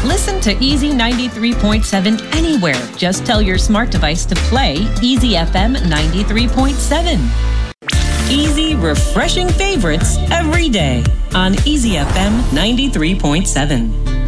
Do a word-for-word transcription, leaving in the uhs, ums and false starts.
Listen to Easy ninety-three point seven anywhere. Just tell your smart device to play Easy F M ninety-three point seven. Easy, refreshing favorites every day on Easy F M ninety-three point seven.